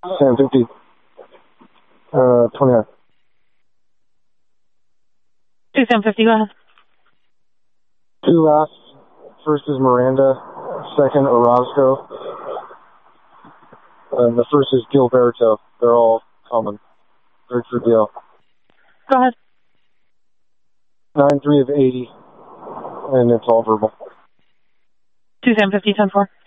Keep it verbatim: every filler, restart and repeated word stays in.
seven fifty. Uh, twenty-nine. two seven fifty, go ahead. Two last. First is Miranda. Second, Orozco. And the first is Gilberto. They're all common. Third for Gil. Go ahead. nine three of eighty. And it's all verbal. two seven fifty, ten four.